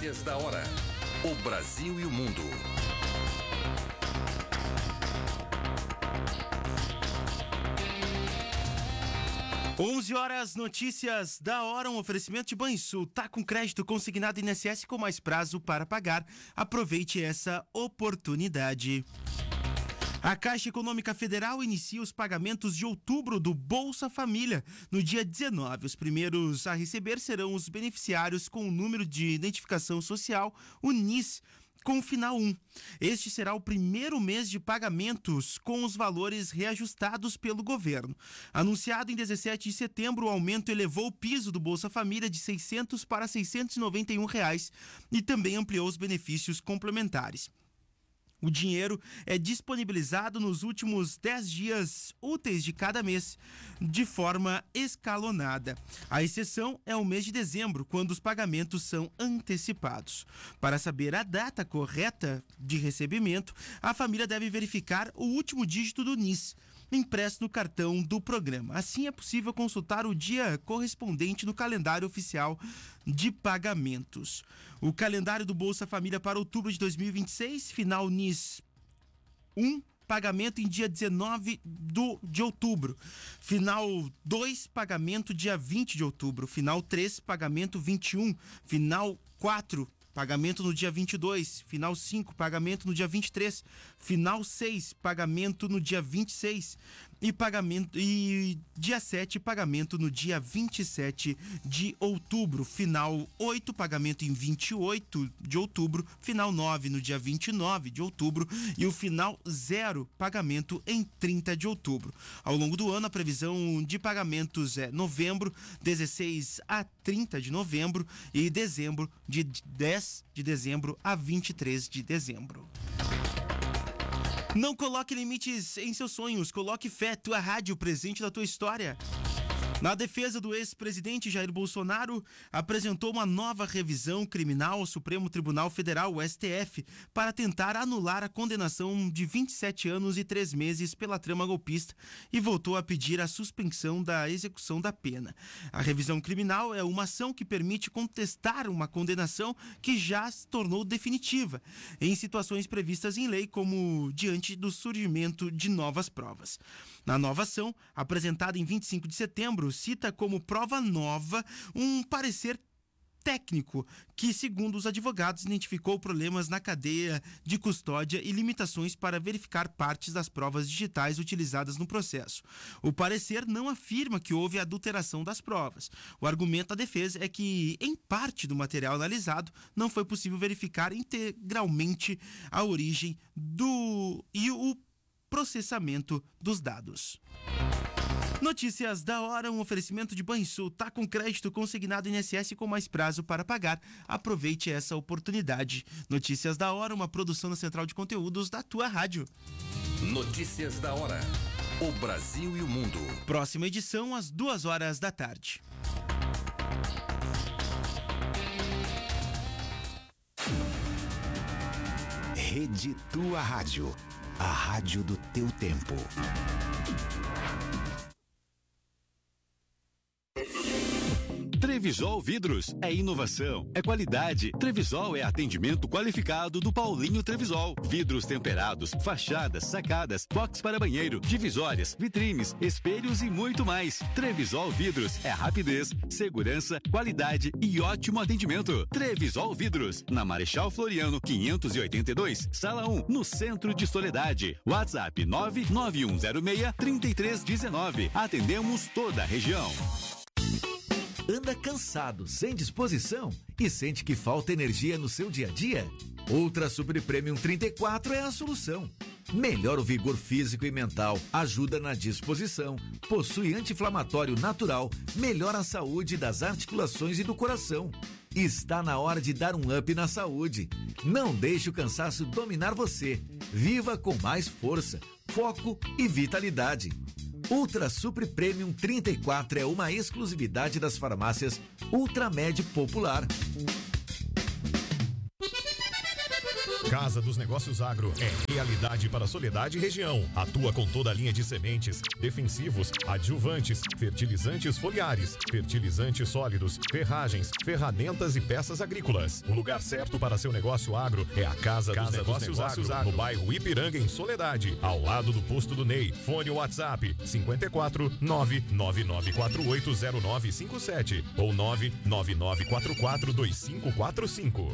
Notícias da hora. O Brasil e o mundo. Onze horas, notícias da hora, um oferecimento de Banrisul. Tá com crédito consignado INSS com mais prazo para pagar. Aproveite essa oportunidade. A Caixa Econômica Federal inicia os pagamentos de outubro do Bolsa Família no dia 19. Os primeiros a receber serão os beneficiários com o número de identificação social, o NIS, com o final 1. Este será o primeiro mês de pagamentos com os valores reajustados pelo governo. Anunciado em 17 de setembro, o aumento elevou o piso do Bolsa Família de R$ 600 para R$ 691 e também ampliou os benefícios complementares. O dinheiro é disponibilizado nos últimos 10 dias úteis de cada mês, de forma escalonada. A exceção é o mês de dezembro, quando os pagamentos são antecipados. Para saber a data correta de recebimento, a família deve verificar o último dígito do NIS, impresso no cartão do programa. Assim é possível consultar o dia correspondente no calendário oficial de pagamentos. O calendário do Bolsa Família para outubro de 2026, final NIS 1, pagamento em dia 19 de outubro. Final 2, pagamento dia 20 de outubro. Final 3, pagamento 21. Final 4, pagamento no dia 22, final 5, pagamento no dia 23, final 6, pagamento no dia 26 e dia 7, pagamento no dia 27 de outubro, final 8, pagamento em 28 de outubro, final 9 no dia 29 de outubro e o final 0, pagamento em 30 de outubro. Ao longo do ano, a previsão de pagamentos é novembro, 16 a 30 de novembro e dezembro, de 10 de dezembro a 23 de dezembro. Não coloque limites em seus sonhos, coloque fé, tua rádio presente da tua história. Na defesa do ex-presidente Jair Bolsonaro, apresentou uma nova revisão criminal ao Supremo Tribunal Federal, o STF, para tentar anular a condenação de 27 anos e 3 meses pela trama golpista e voltou a pedir a suspensão da execução da pena. A revisão criminal é uma ação que permite contestar uma condenação que já se tornou definitiva, em situações previstas em lei, como diante do surgimento de novas provas. Na nova ação, apresentada em 25 de setembro, cita como prova nova um parecer técnico que, segundo os advogados, identificou problemas na cadeia de custódia e limitações para verificar partes das provas digitais utilizadas no processo. O parecer não afirma que houve adulteração das provas. O argumento da defesa é que, em parte do material analisado, não foi possível verificar integralmente a origem e o processamento dos dados. Notícias da hora, um oferecimento de Banrisul. Tá com crédito consignado INSS com mais prazo para pagar. Aproveite essa oportunidade. Notícias da hora, uma produção da Central de Conteúdos da tua rádio. Notícias da hora. O Brasil e o mundo. Próxima edição às 2h da tarde. Rede Tua Rádio. A rádio do teu tempo. Trevisol Vidros é inovação, é qualidade. Trevisol é atendimento qualificado do Paulinho Trevisol. Vidros temperados, fachadas, sacadas, box para banheiro, divisórias, vitrines, espelhos e muito mais. Trevisol Vidros é rapidez, segurança, qualidade e ótimo atendimento. Trevisol Vidros, na Marechal Floriano 582, Sala 1, no centro de Soledade. WhatsApp 99106-3319. Atendemos toda a região. Anda cansado, sem disposição e sente que falta energia no seu dia a dia? Ultra Super Premium 34 é a solução. Melhora o vigor físico e mental, ajuda na disposição, possui anti-inflamatório natural, melhora a saúde das articulações e do coração. Está na hora de dar um up na saúde. Não deixe o cansaço dominar você. Viva com mais força, foco e vitalidade. Ultra Super Premium 34 é uma exclusividade das farmácias Ultramed Popular. Casa dos Negócios Agro é realidade para Soledade e região. Atua com toda a linha de sementes, defensivos, adjuvantes, fertilizantes foliares, fertilizantes sólidos, ferragens, ferramentas e peças agrícolas. O lugar certo para seu negócio agro é a Casa dos Negócios Agro, no bairro Ipiranga, em Soledade, ao lado do posto do Ney. Fone WhatsApp 54 999480957 ou 999442545.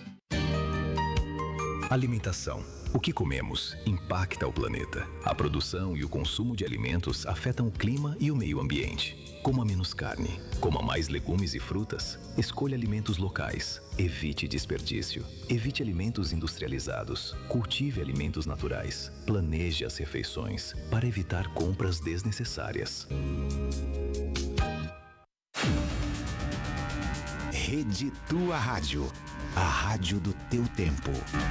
Alimentação. O que comemos impacta o planeta. A produção e o consumo de alimentos afetam o clima e o meio ambiente. Coma menos carne, coma mais legumes e frutas. Escolha alimentos locais. Evite desperdício. Evite alimentos industrializados. Cultive alimentos naturais. Planeje as refeições para evitar compras desnecessárias. Rede Tua Rádio. A rádio do teu tempo.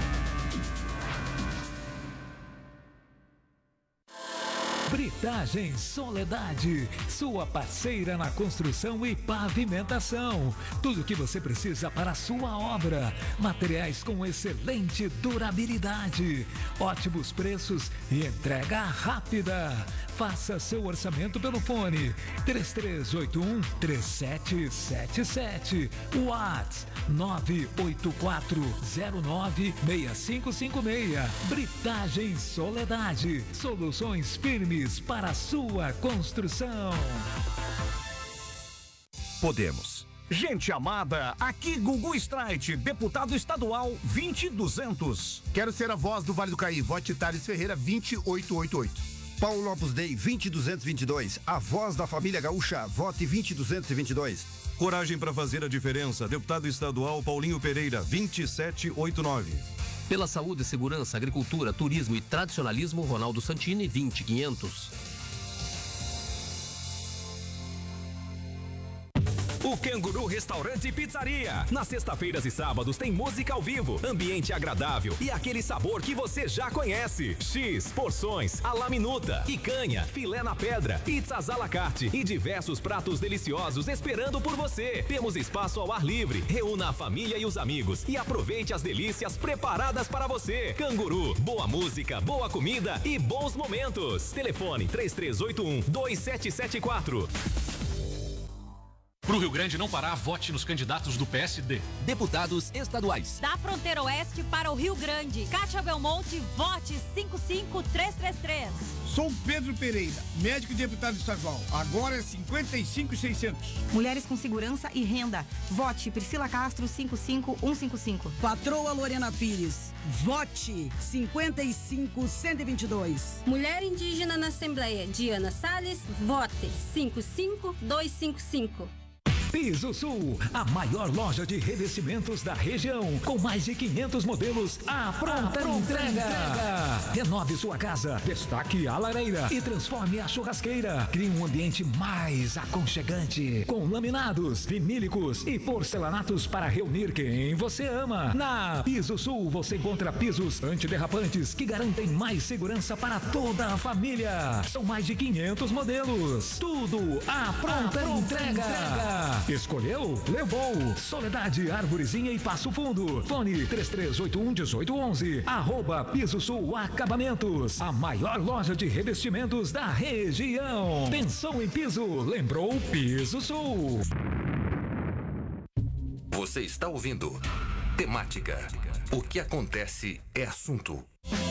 Britagem Soledade, sua parceira na construção e pavimentação. Tudo o que você precisa para a sua obra. Materiais com excelente durabilidade, ótimos preços e entrega rápida. Faça seu orçamento pelo fone 3381-3777. WhatsApp 984096556. Britagem Soledade, soluções firmes para a sua construção. Podemos. Gente amada, aqui Gugu Streit, deputado estadual 20200. Quero ser a voz do Vale do Caí, vote Thales Ferreira 20888. Paulo Lopes Dei 20222, a voz da família gaúcha, vote 20222. Coragem para fazer a diferença, deputado estadual Paulinho Pereira 2789. Pela saúde, segurança, agricultura, turismo e tradicionalismo, Ronaldo Santini 20500. O Canguru Restaurante e Pizzaria. Nas sextas-feiras e sábados tem música ao vivo, ambiente agradável e aquele sabor que você já conhece. X, porções, à la minuta, picanha, filé na pedra, pizzas à la carte e diversos pratos deliciosos esperando por você. Temos espaço ao ar livre. Reúna a família e os amigos e aproveite as delícias preparadas para você. Canguru, boa música, boa comida e bons momentos. Telefone 3381-2774. Pro Rio Grande não parar, vote nos candidatos do PSD. Deputados estaduais. Da fronteira oeste para o Rio Grande. Kátia Belmonte, vote 55333. Sou Pedro Pereira, médico e deputado estadual. Agora é 55600. Mulheres com segurança e renda. Vote Priscila Castro 55155. Patroa Lorena Pires. Vote 55122. Mulher indígena na Assembleia, Diana Salles. Vote 55255. Piso Sul, a maior loja de revestimentos da região, com mais de 500 modelos à pronta entrega. Renove sua casa, destaque a lareira e transforme a churrasqueira. Crie um ambiente mais aconchegante, com laminados, vinílicos e porcelanatos para reunir quem você ama. Na Piso Sul você encontra pisos antiderrapantes que garantem mais segurança para toda a família. São mais de 500 modelos, tudo à pronta entrega. Escolheu? Levou. Soledade, Arvorezinha e Passo Fundo. Fone 3381-1811. @Piso Sul Acabamentos. A maior loja de revestimentos da região. Pensou em piso? Lembrou Piso Sul. Você está ouvindo Temática. O que acontece é assunto.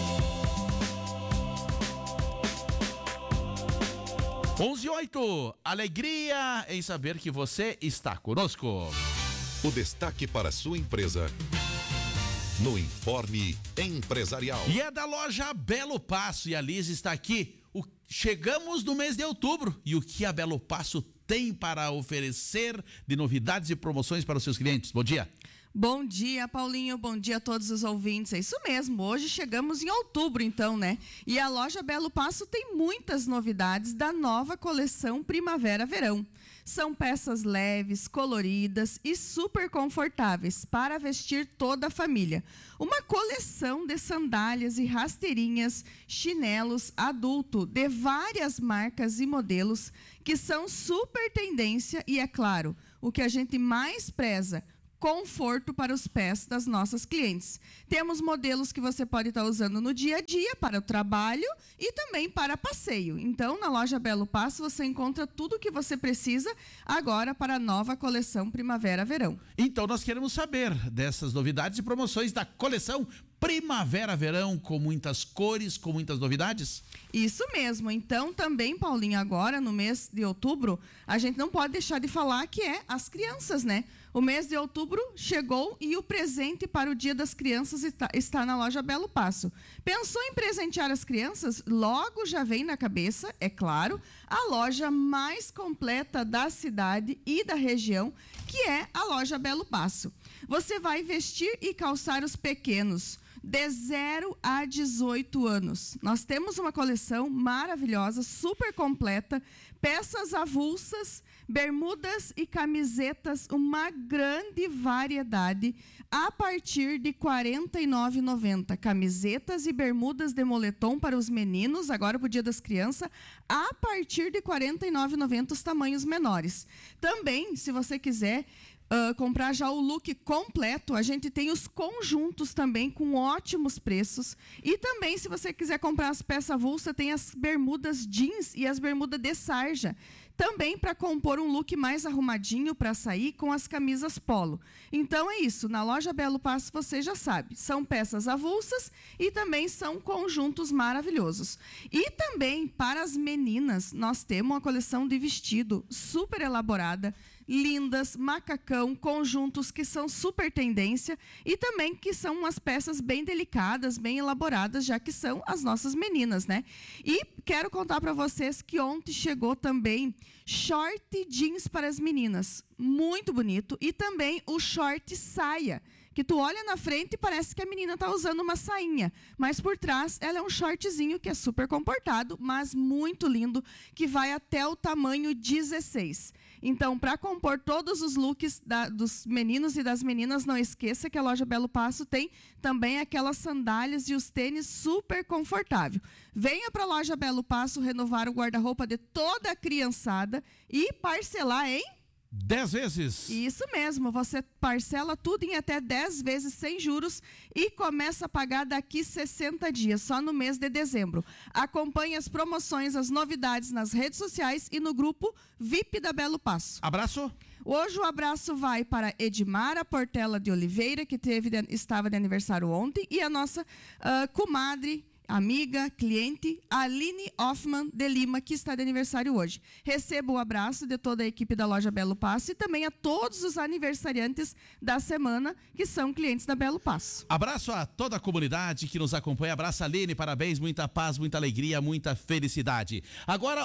11:08. Alegria em saber que você está conosco. O destaque para sua empresa no Informe Empresarial. E é da loja Belo Passo, e a Liz está aqui. Chegamos no mês de outubro e o que a Belo Passo tem para oferecer de novidades e promoções para os seus clientes? Bom dia. Bom dia, Paulinho. Bom dia a todos os ouvintes. É isso mesmo. Hoje chegamos em outubro, então, né? E a loja Belo Passo tem muitas novidades da nova coleção Primavera-Verão. São peças leves, coloridas e super confortáveis para vestir toda a família. Uma coleção de sandálias e rasteirinhas, chinelos adulto de várias marcas e modelos que são super tendência e, é claro, o que a gente mais preza, conforto para os pés das nossas clientes. Temos modelos que você pode estar usando no dia a dia, para o trabalho e também para passeio. Então, na loja Belo Passo, você encontra tudo o que você precisa agora para a nova coleção Primavera-Verão. Então, nós queremos saber dessas novidades e promoções da coleção Primavera-Verão, com muitas cores, com muitas novidades? Isso mesmo. Então, também, Paulinho, agora no mês de outubro, a gente não pode deixar de falar que é as crianças, né? O mês de outubro chegou e o presente para o Dia das Crianças está na loja Belo Passo. Pensou em presentear as crianças? Logo já vem na cabeça, é claro, a loja mais completa da cidade e da região, que é a loja Belo Passo. Você vai vestir e calçar os pequenos de 0 a 18 anos. Nós temos uma coleção maravilhosa, super completa, peças avulsas, bermudas e camisetas, uma grande variedade, a partir de R$ 49,90. Camisetas e bermudas de moletom para os meninos, agora para o Dia das Crianças, a partir de R$ 49,90 os tamanhos menores. Também, se você quiser comprar já o look completo, a gente tem os conjuntos também com ótimos preços. E também, se você quiser comprar as peças avulsas, tem as bermudas jeans e as bermudas de sarja. Também para compor um look mais arrumadinho para sair com as camisas polo. Então é isso, na loja Belo Passo você já sabe, são peças avulsas e também são conjuntos maravilhosos. E também para as meninas, nós temos uma coleção de vestido super elaborada, lindas, macacão, conjuntos que são super tendência e também que são umas peças bem delicadas, bem elaboradas, já que são as nossas meninas, né? E quero contar para vocês que ontem chegou também short jeans para as meninas, muito bonito, e também o short saia, que tu olha na frente e parece que a menina está usando uma sainha, mas por trás ela é um shortzinho que é super comportado, mas muito lindo, que vai até o tamanho 16. Então, para compor todos os looks dos meninos e das meninas, não esqueça que a loja Belo Passo tem também aquelas sandálias e os tênis super confortável. Venha para a loja Belo Passo renovar o guarda-roupa de toda a criançada e parcelar em 10 vezes. Isso mesmo, você parcela tudo em até 10 vezes sem juros e começa a pagar daqui 60 dias, só no mês de dezembro. Acompanhe as promoções, as novidades nas redes sociais e no grupo VIP da Belo Passo. Abraço. Hoje o abraço vai para Edmara Portela de Oliveira, que estava de aniversário ontem, e a nossa comadre, amiga, cliente, Aline Hoffman de Lima, que está de aniversário hoje. Receba o abraço de toda a equipe da loja Belo Passo e também a todos os aniversariantes da semana que são clientes da Belo Passo. Abraço a toda a comunidade que nos acompanha. Abraço, Aline, parabéns, muita paz, muita alegria, muita felicidade. Agora,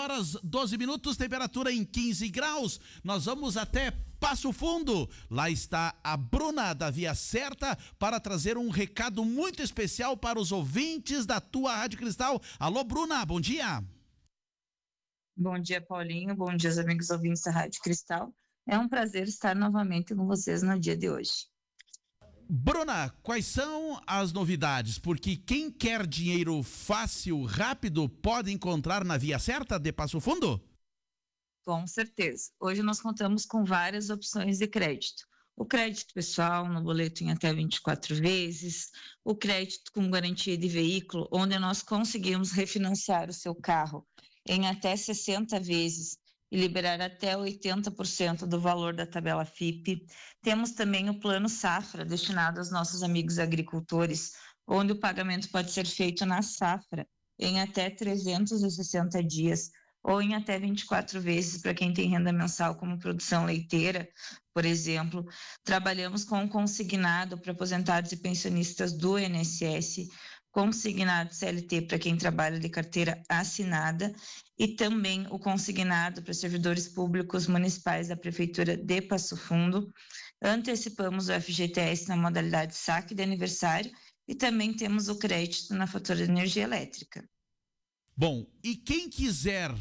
11h12, temperatura em 15 graus. Nós vamos até Passo Fundo. Lá está a Bruna da Via Certa para trazer um recado muito especial para os ouvintes da tua Rádio Cristal. Alô, Bruna, bom dia. Bom dia, Paulinho. Bom dia, amigos ouvintes da Rádio Cristal. É um prazer estar novamente com vocês no dia de hoje. Bruna, quais são as novidades? Porque quem quer dinheiro fácil, rápido, pode encontrar na Via Certa de Passo Fundo? Com certeza. Hoje nós contamos com várias opções de crédito. O crédito pessoal no boleto em até 24 vezes, o crédito com garantia de veículo, onde nós conseguimos refinanciar o seu carro em até 60 vezes e liberar até 80% do valor da tabela FIPE. Temos também o plano Safra, destinado aos nossos amigos agricultores, onde o pagamento pode ser feito na safra em até 360 dias, ou em até 24 vezes para quem tem renda mensal como produção leiteira, por exemplo. Trabalhamos com o consignado para aposentados e pensionistas do INSS, consignado CLT para quem trabalha de carteira assinada e também o consignado para servidores públicos municipais da Prefeitura de Passo Fundo. Antecipamos o FGTS na modalidade saque de aniversário e também temos o crédito na fatura de energia elétrica. Bom, e quem quiser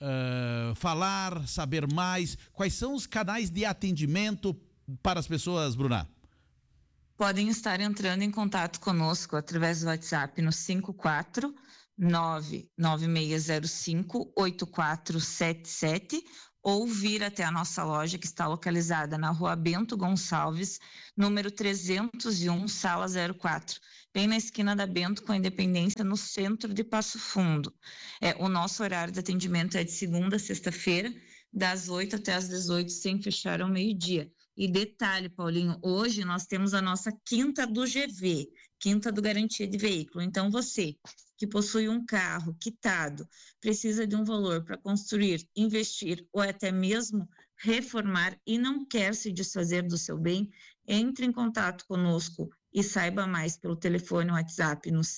falar, saber mais, quais são os canais de atendimento para as pessoas, Bruna? Podem estar entrando em contato conosco através do WhatsApp no 549-9605-8477 ou vir até a nossa loja, que está localizada na Rua Bento Gonçalves, número 301, sala 04, bem na esquina da Bento com a Independência, no centro de Passo Fundo. O nosso horário de atendimento é de segunda a sexta-feira, das 8 até as 18, sem fechar ao meio-dia. E detalhe, Paulinho, hoje nós temos a nossa quinta do GV, quinta do Garantia de Veículo. Então, você que possui um carro quitado, precisa de um valor para construir, investir ou até mesmo reformar e não quer se desfazer do seu bem, entre em contato conosco e saiba mais pelo telefone WhatsApp no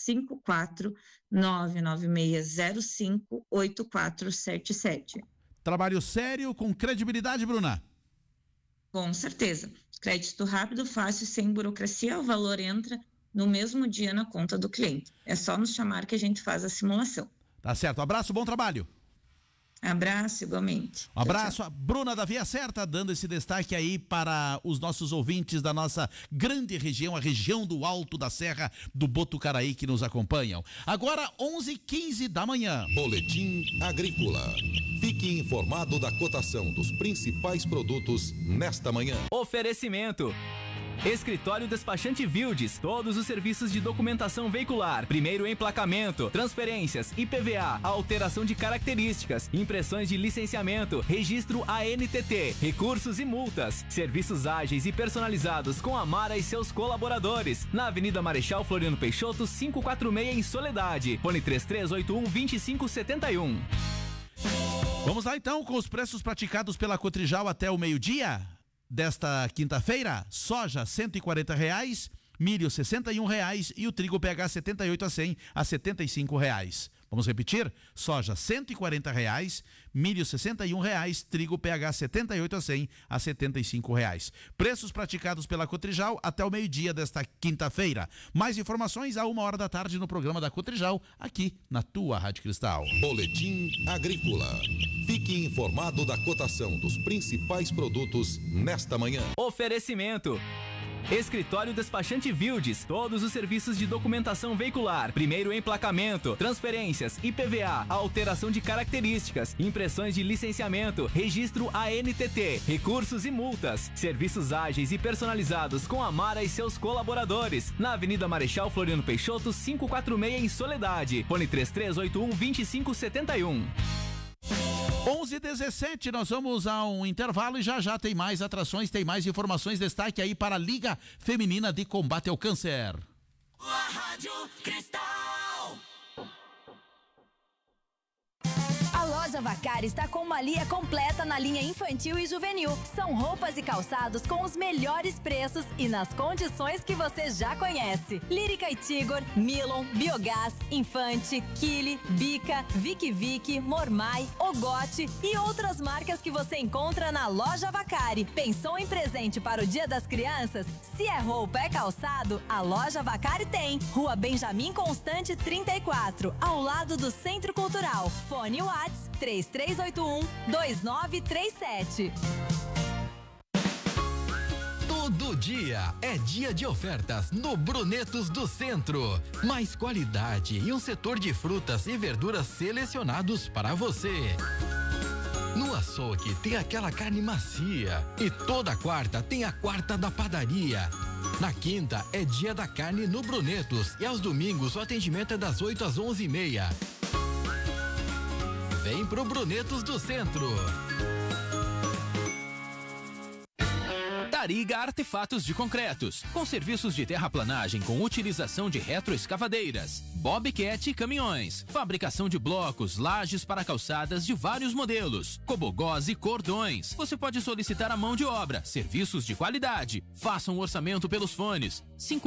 54996058477. Trabalho sério com credibilidade, Bruna? Com certeza. Crédito rápido, fácil, sem burocracia, o valor entra no mesmo dia na conta do cliente. É só nos chamar que a gente faz a simulação. Tá certo. Abraço, bom trabalho. Abraço, igualmente. Um abraço a Bruna da Via Certa, dando esse destaque aí para os nossos ouvintes da nossa grande região, a região do Alto da Serra do Botucaraí, que nos acompanham. Agora, 11h15 da manhã. Boletim Agrícola. Fique informado da cotação dos principais produtos nesta manhã. Oferecimento. Escritório Despachante Vildes, todos os serviços de documentação veicular, primeiro emplacamento, transferências, IPVA, alteração de características, impressões de licenciamento, registro ANTT, recursos e multas, serviços ágeis e personalizados com a Mara e seus colaboradores, na Avenida Marechal Floriano Peixoto, 546 em Soledade, fone 3381-2571. Vamos lá então com os preços praticados pela Cotrijal até o meio-dia desta quinta-feira. Soja, R$140, milho, R$61 e o trigo PH 78 a 100 a R$75. Vamos repetir? Soja, R$140, milho, R$61, trigo PH 78 a 100 a R$75. Preços praticados pela Cotrijal até o meio-dia desta quinta-feira. Mais informações à 1h da tarde no programa da Cotrijal, aqui na tua Rádio Cristal. Boletim Agrícola. Fique informado da cotação dos principais produtos nesta manhã. Oferecimento. Escritório Despachante Vildes, todos os serviços de documentação veicular, primeiro emplacamento, transferências, IPVA, alteração de características, impressões de licenciamento, registro ANTT, recursos e multas, serviços ágeis e personalizados com a Mara e seus colaboradores, na Avenida Marechal Floriano Peixoto, 546 em Soledade, fone 3381-2571. 11h17, nós vamos a um intervalo e já tem mais atrações, tem mais informações. Destaque aí para a Liga Feminina de Combate ao Câncer. A Rádio Cristal. A Loja Vacari está com uma linha completa na linha infantil e juvenil. São roupas e calçados com os melhores preços e nas condições que você já conhece. Lírica e Tigor, Milon, Biogás, Infante, Kili, Bica, Vic, Mormai, Ogote e outras marcas que você encontra na Loja Vacari. Pensou em presente para o Dia das Crianças? Se é roupa, é calçado, a Loja Vacari tem. Rua Benjamin Constante 34, ao lado do Centro Cultural. Fone WhatsApp 3381-2937. Todo dia é dia de ofertas no Brunetos do Centro. Mais qualidade e um setor de frutas e verduras selecionados para você. No açougue tem aquela carne macia e toda quarta tem a quarta da padaria. Na quinta é dia da carne no Brunetos e aos domingos o atendimento é das 8 às 11h30. Vem pro Brunetos do Centro. Tariga Artefatos de Concretos, com serviços de terraplanagem com utilização de retroescavadeiras, bobcat caminhões, fabricação de blocos, lajes para calçadas de vários modelos, cobogós e cordões. Você pode solicitar a mão de obra, serviços de qualidade. Faça um orçamento pelos fones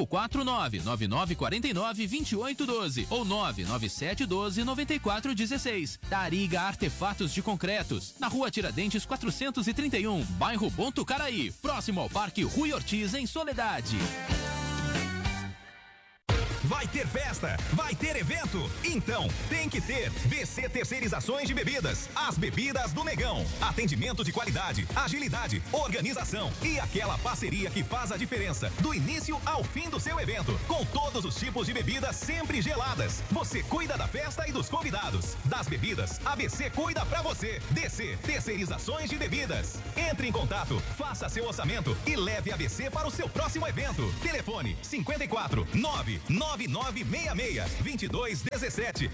549-9949-2812 ou 99712-9416. Tariga Artefatos de Concretos, na Rua Tiradentes 431, bairro Botucaraí, próximo ao Parque Rui Ortiz, em Soledade. Vai ter festa, vai ter evento. Então, tem que ter BC Terceirizações de Bebidas. As bebidas do Negão. Atendimento de qualidade, agilidade, organização e aquela parceria que faz a diferença do início ao fim do seu evento. Com todos os tipos de bebidas sempre geladas. Você cuida da festa e dos convidados. Das bebidas, a BC cuida pra você. DC Terceirizações de Bebidas. Entre em contato, faça seu orçamento e leve a BC para o seu próximo evento. Telefone 54 99966 2217.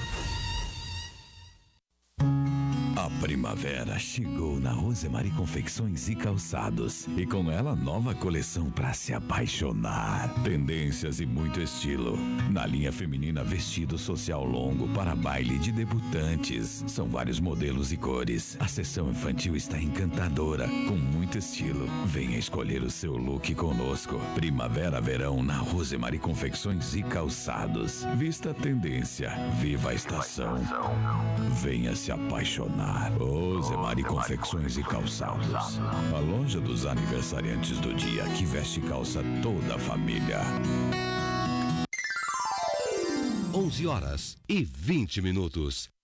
A primavera chegou na Rosemary Confecções e Calçados e com ela nova coleção para se apaixonar. Tendências e muito estilo. Na linha feminina, vestido social longo para baile de debutantes. São vários modelos e cores. A seção infantil está encantadora, com muito estilo. Venha escolher o seu look conosco. Primavera-verão na Rosemary Confecções e Calçados. Vista a tendência, viva a estação. Venha se apaixonar. Rosemary Confecções e Calçados. A loja dos aniversariantes do dia que veste calça toda a família. 11h20.